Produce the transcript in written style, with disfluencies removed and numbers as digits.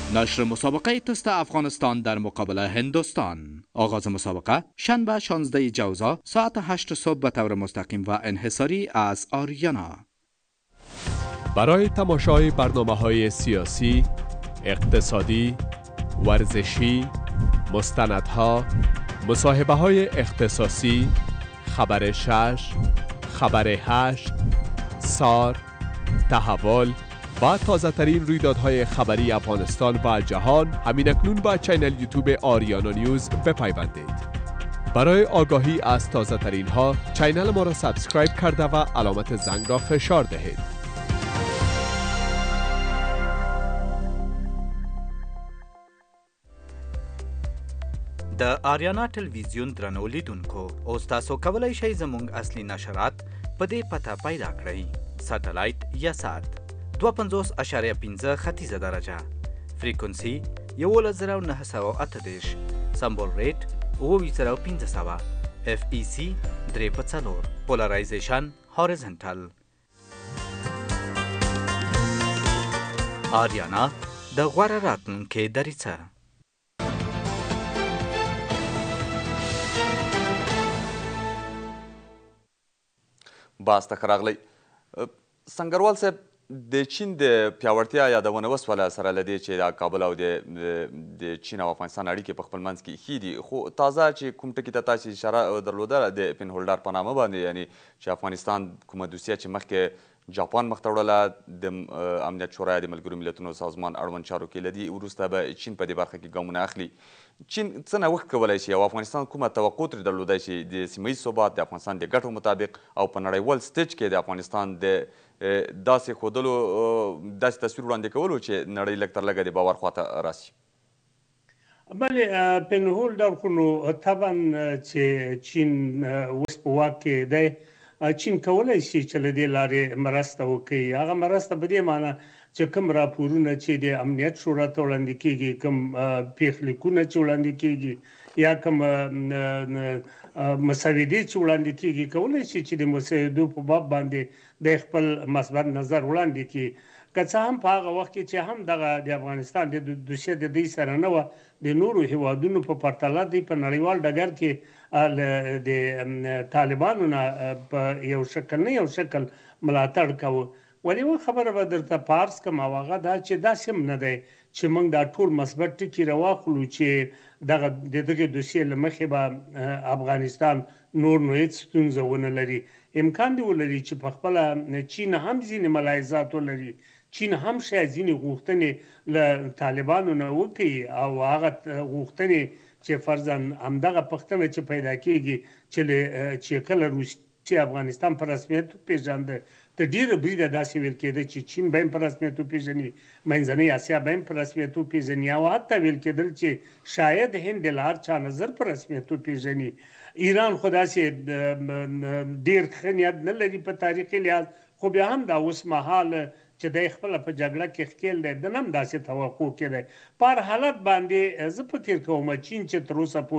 نشر مسابقه تست افغانستان در مقابل هندوستان. آغاز مسابقه شنبه 16 جوزا ساعت 8 صبح به طور مستقیم و انحصاری از آریانا. برای تماشای برنامه‌های سیاسی، اقتصادی، ورزشی، مستندها، مصاحبه‌های اختصاصی، خبر 6، خبر 8، سار، تحول و تازه ترین رویدادهای خبری افغانستان و جهان همین اکنون با چینل یوتیوب آریانا نیوز بپیوندید. برای آگاهی از تازه ترین ها چینل ما را سابسکرایب کرده و علامت زنگ را فشار دهید. د آریانا ټلویزیون درنو لیدونکو اوس تاسو کولی شئ زموږ اصلي نشرات په دې پته پیدا کړئ: سټلایټ یا سات 52.5 ختیځه درجه، فریکونسي 11938، سمبول ریټ 24500، اف ای سی 3 پولرایزیشن هوریزونټل. آریانا د غوره راتلونکي دریڅه. باز ته راغلی. سنګروال صاحب، د چین د پیاوړتیا یادونه وسوله سره له دې چې د کابل او د چین او افغانستان اړیکې په خپل منځ کې ښې دي، خو تازه چې کوم ټکي ته تاسې اشاره درلوده د پن هولډر په نامه باندې، یعنی چې افغانستان کومه دوسیه چې مخکې جاپان مخ ته وړله د امنیت شورا د ملګرو ملتونو سازمان اړوند چارو کې له دې وروسته به چین په دې برخه کې ګامونه اخلي. چین څه نوښت کولی شي او افغانستان کومه توقع ترې درلودی شي د سیمه ییز ثبات د افغانستان د ګټو مطابق او په نړیوال سټیج کې د افغانستان د داسې ښودلو داسې تصویر وړاندې کولو چې نړۍ لږ تر لږه د باور خواته راسي؟ بله، پن هولډر خو نو طبعا چې چین اوس په واک کې دی، چین کولی شي چې له دې لارې مرسته وکړي. هغه مرسته په دې معنی چې کوم راپورونه چې د امنیت شورا ته وړاندې کېږي، کوم پیښلیکونه چې وړاندې کېږي یا کوم مسودې چې وړاندې کېږي، کولی شي چې د مسودو په باب باندې د خپل مثبت نظر وړاندې کړي. که څه هم په هغه وخت کې چې هم دغه د افغانستان د دوسیه د دوی سره نه وه، د نورو هیوادونو په پرتله دوی په نړیوال ډګر کې د طالبانو نه په یو شکل نه یو شکل ملاتړ کوو. ولې یوه خبره به درته په عرض کړم، او هغه دا چې داسې هم نه دی چې موږ دا ټول مثبت ټکي راواخلو چې د دغې دوسیې له مخې به افغانستان نور نو هېڅ ستونزه ونه لري. امکان دی ولري چې په خپله چین هم ځینې ملاحظات ولري، چین هم شاید ځینې غوښتنې له طالبانو نه وکړي، او هغه غوښتنې چې فرضاً همدغه پوښتنه چې پیدا کېږي چې کله روسیې افغانستان په رسمیت وپېژانده، د ډېره بریده داسې ویل کېده چې چین به هم په رسمیت وپېژني، منځنۍ اسیا به هم په رسمیت وپېژني، او حتی ویل کېدل چې شاید هند له هر چا نظر په رسمیت وپېژني. ایران خو داسې ډېر ښه نیت نه لري په تاریخي لحاظ، خو بیا هم دا اوس مهال چې دی خپله په جګړه کې ښکېل دی، د نه هم داسې توقع کې دی. په هر حالت باندې زه فکر کوم چین چې تر اوسه